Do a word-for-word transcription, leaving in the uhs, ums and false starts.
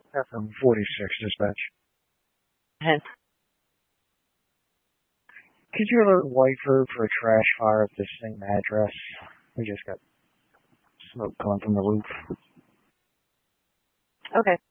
F M forty-six dispatch. Hence, Could you alert Whiteford for a trash fire at this same address? We just got smoke coming from the roof. okay.